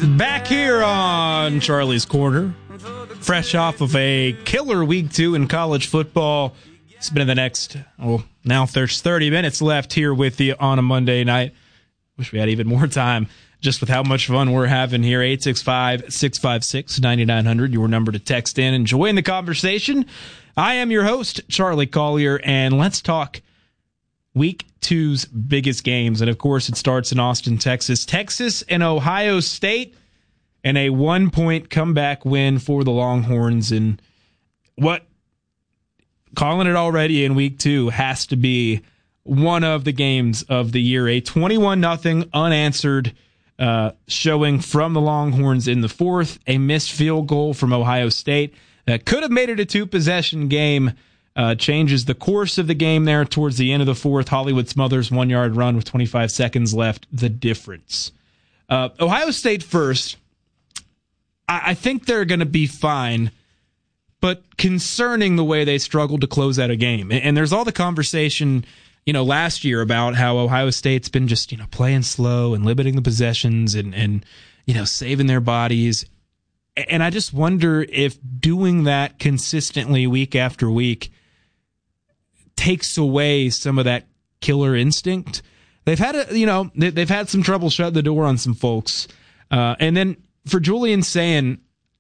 Back here on Charlie's Corner, fresh off of a killer week 2 in college football. It's been the next, now there's 30 minutes left here with you on a Monday night. Wish we had even more time just with how much fun we're having here. 865-656-9900, your number to text in and join the conversation. I am your host, Charlie Collier, and let's talk Week 2's biggest games. And, of course, it starts in Austin, Texas. Texas and Ohio State, and a 1-point comeback win for the Longhorns. And what, calling it already in Week 2, has to be one of the games of the year. A 21-0 unanswered showing from the Longhorns in the fourth. A missed field goal from Ohio State that could have made it a 2-possession game. Changes the course of the game there towards the end of the fourth. Hollywood Smothers 1-yard run with 25 seconds left. The difference. Ohio State first. I think they're going to be fine, but concerning the way they struggled to close out a game. And there's all the conversation, last year about how Ohio State's been just, playing slow and limiting the possessions and saving their bodies. And I just wonder if doing that consistently week after week takes away some of that killer instinct. They've had they've had some trouble shutting the door on some folks. And then for Julian Sayin,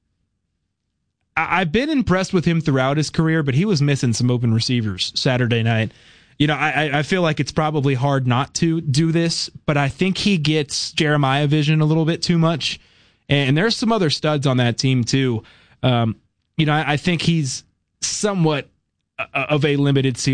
I've been impressed with him throughout his career, but he was missing some open receivers Saturday night. I feel like it's probably hard not to do this, but I think he gets Jeremiah vision a little bit too much. And there's some other studs on that team too. I think he's somewhat of a limited ceiling.